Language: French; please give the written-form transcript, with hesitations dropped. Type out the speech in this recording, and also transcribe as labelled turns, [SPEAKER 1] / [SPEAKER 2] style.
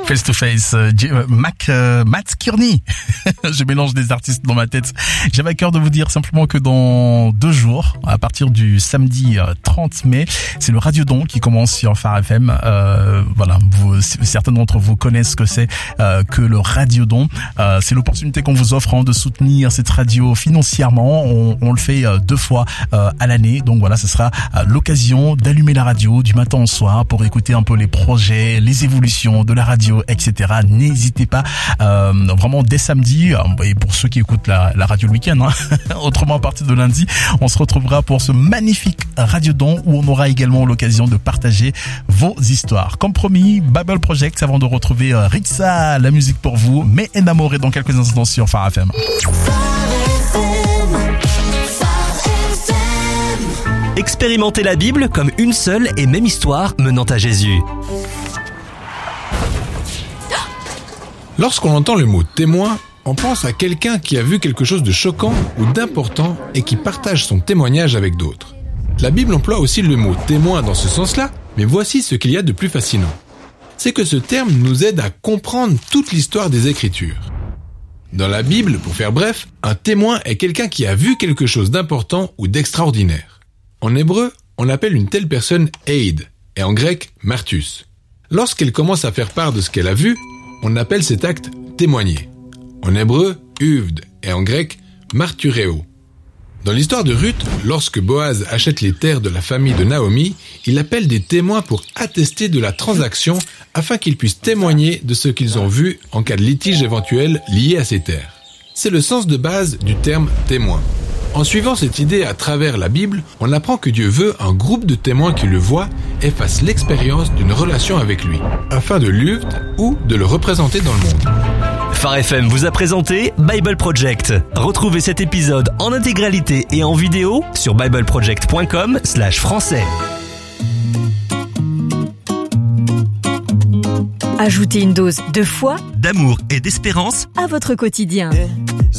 [SPEAKER 1] Face to Face, Matt Kearney. Je mélange des artistes dans ma tête. J'avais à cœur de vous dire simplement que dans 2 jours, à partir du samedi 30 mai, c'est le Radiodon qui commence sur Phare FM. Voilà, certains d'entre vous connaissent ce que c'est que le Radiodon. C'est l'opportunité qu'on vous offre de soutenir cette radio financièrement. On le fait 2 fois à l'année. Donc voilà, ce sera l'occasion d'allumer la radio du matin au soir pour écouter un peu les projets, les évolutions de la radio, etc. N'hésitez pas, vraiment dès samedi, et pour ceux qui écoutent la radio le week-end, autrement à partir de lundi, on se retrouvera pour ce magnifique Radiodon où on aura également l'occasion de partager vos histoires. Comme promis, Bible Project avant de retrouver Ritza, la musique pour vous, mais Enamoré dans quelques instants sur Phare FM.
[SPEAKER 2] Expérimentez la Bible comme une seule et même histoire menant à Jésus.
[SPEAKER 3] Lorsqu'on entend le mot témoin, on pense à quelqu'un qui a vu quelque chose de choquant ou d'important et qui partage son témoignage avec d'autres. La Bible emploie aussi le mot témoin dans ce sens-là, mais voici ce qu'il y a de plus fascinant. C'est que ce terme nous aide à comprendre toute l'histoire des Écritures. Dans la Bible, pour faire bref, un témoin est quelqu'un qui a vu quelque chose d'important ou d'extraordinaire. En hébreu, on appelle une telle personne Eid, et en grec, martus. Lorsqu'elle commence à faire part de ce qu'elle a vu, on appelle cet acte témoigner. En hébreu, uvd, et en grec, marturéo. Dans l'histoire de Ruth, lorsque Boaz achète les terres de la famille de Naomi, il appelle des témoins pour attester de la transaction afin qu'ils puissent témoigner de ce qu'ils ont vu en cas de litige éventuel lié à ces terres. C'est le sens de base du terme témoin. En suivant cette idée à travers la Bible, on apprend que Dieu veut un groupe de témoins qui le voient et fassent l'expérience d'une relation avec lui, afin de l'uvd ou de le représenter dans le monde.
[SPEAKER 2] Phare FM vous a présenté Bible Project. Retrouvez cet épisode en intégralité et en vidéo sur bibleproject.com/français.
[SPEAKER 4] Ajoutez une dose de foi,
[SPEAKER 2] D'amour et d'espérance
[SPEAKER 4] à votre quotidien.